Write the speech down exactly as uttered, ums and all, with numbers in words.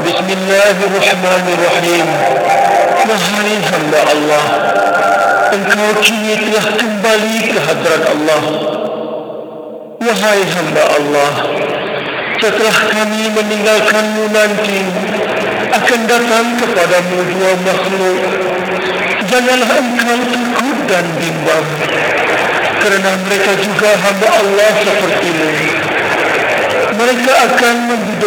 Bismillahirrahmanirrahim. Wahai hamba Allah, engkau kini telah kembali ke hadrat Allah. Wahai hamba Allah, setelah kami meninggalkanmu nanti, akan datang kepadamu dua makhluk. Janganlah engkau takut dan bimbang, kerana mereka juga hamba Allah sepertimu. Mereka akan menduduki